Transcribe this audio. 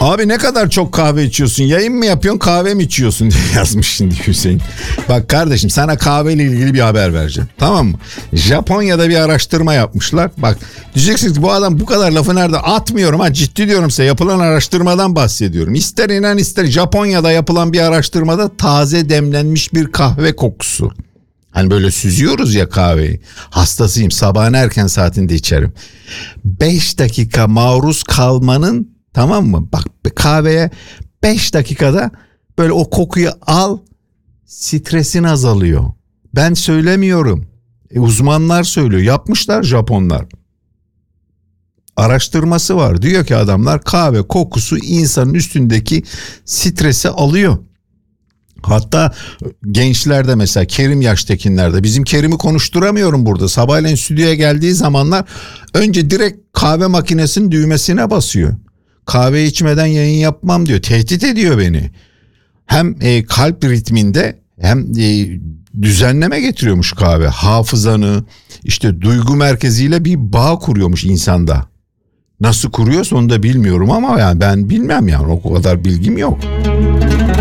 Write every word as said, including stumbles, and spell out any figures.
Abi ne kadar çok kahve içiyorsun? Yayın mı yapıyorsun, kahve mi içiyorsun diye yazmış şimdi Hüseyin. Bak kardeşim, sana kahveyle ilgili bir haber vereceğim. Tamam mı? Japonya'da bir araştırma yapmışlar. Bak diyeceksiniz ki bu adam bu kadar lafı nerede? Atmıyorum ha, ciddi diyorum size, yapılan araştırmadan bahsediyorum. İster inan ister, Japonya'da yapılan bir araştırmada taze demlenmiş bir kahve kokusu. Hani böyle süzüyoruz ya kahveyi. Hastasıyım, sabahın erken saatinde içerim. beş dakika maruz kalmanın, tamam mı? Bak kahveye beş dakikada böyle o kokuyu al, stresin azalıyor. Ben söylemiyorum. E, uzmanlar söylüyor. Yapmışlar Japonlar. Araştırması var. Diyor ki adamlar, kahve kokusu insanın üstündeki stresi alıyor. Hatta gençlerde, mesela Kerim Yaştekinler'de, bizim Kerim'i konuşturamıyorum burada. Sabahleyin stüdyoya geldiği zamanlar önce direkt kahve makinesinin düğmesine basıyor. Kahve içmeden yayın yapmam diyor. Tehdit ediyor beni. Hem e, kalp ritminde hem e, düzenleme getiriyormuş kahve. Hafızanı, işte duygu merkeziyle bir bağ kuruyormuş insanda. Nasıl kuruyorsa onu da bilmiyorum ama yani ben bilmem yani, o kadar bilgim yok.